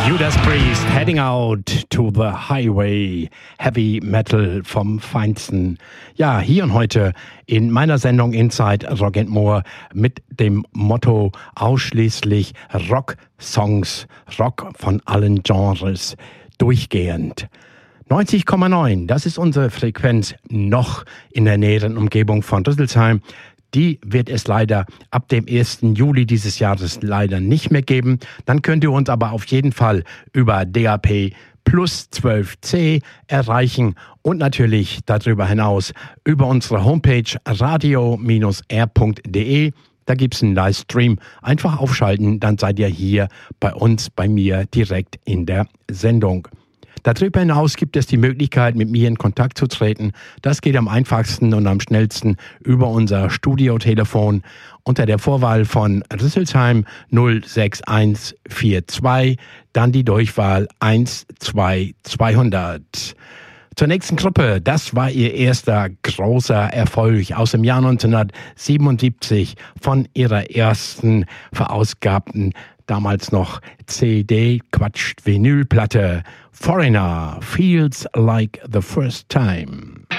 Judas Priest, Heading Out to the Highway, Heavy Metal vom Feinsten. Ja, hier und heute in meiner Sendung Inside Rock and More mit dem Motto ausschließlich Rock-Songs, Rock von allen Genres, durchgehend. 90,9, das ist unsere Frequenz noch in der näheren Umgebung von Rüsselsheim. Die wird es leider ab dem 1. Juli dieses Jahres leider nicht mehr geben. Dann könnt ihr uns aber auf jeden Fall über DAB plus 12c erreichen und natürlich darüber hinaus über unsere Homepage radio-r.de. Da gibt es einen Livestream. Einfach aufschalten, dann seid ihr hier bei uns, bei mir direkt in der Sendung. Darüber hinaus gibt es die Möglichkeit, mit mir in Kontakt zu treten. Das geht am einfachsten und am schnellsten über unser Studiotelefon unter der Vorwahl von Rüsselsheim 06142, dann die Durchwahl 12200. Zur nächsten Gruppe, das war ihr erster großer Erfolg aus dem Jahr 1977 von ihrer ersten verausgabten, damals noch Vinylplatte. Foreigner, Feels Like the First Time.